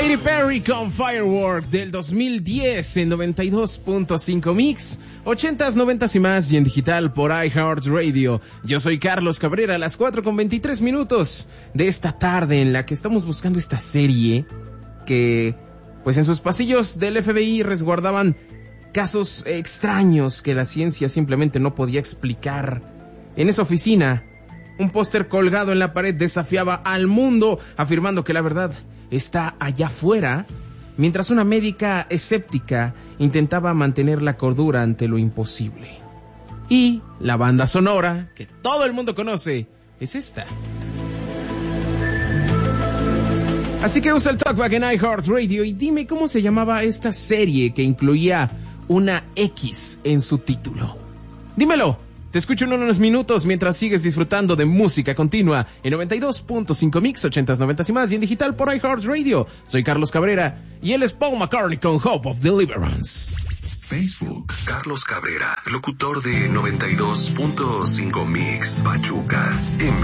Katy Perry con Firework del 2010 en 92.5 Mix, 80s, 90s y más, y en digital por iHeartRadio. Yo soy Carlos Cabrera, a las 4:23 de esta tarde en la que estamos buscando esta serie que, pues en sus pasillos del FBI resguardaban casos extraños que la ciencia simplemente no podía explicar. En esa oficina, un póster colgado en la pared desafiaba al mundo, afirmando que la verdad está allá afuera, mientras una médica escéptica intentaba mantener la cordura ante lo imposible. Y la banda sonora, que todo el mundo conoce, es esta. Así que usa el TalkBack en iHeartRadio y dime cómo se llamaba esta serie que incluía una X en su título. Dímelo. Te escucho en unos minutos mientras sigues disfrutando de música continua en 92.5 Mix, 80s, 90s y más, y en digital por iHeartRadio. Soy Carlos Cabrera y él es Paul McCartney con Hope of Deliverance. Facebook, Carlos Cabrera, locutor de 92.5 Mix, Pachuca, MX.